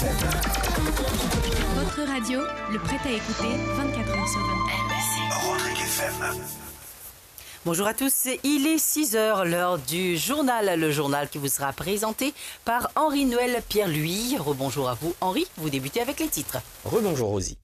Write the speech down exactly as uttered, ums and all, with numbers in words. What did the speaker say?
Votre radio, le prêt à écouter vingt-quatre heures sur vingt-quatre. Rodrigue F M. Bonjour à tous, il est six heures, l'heure du journal, le journal qui vous sera présenté par Henri-Noël Pierre-Louis. Rebonjour à vous Henri, vous débutez avec les titres. Rebonjour Rosie.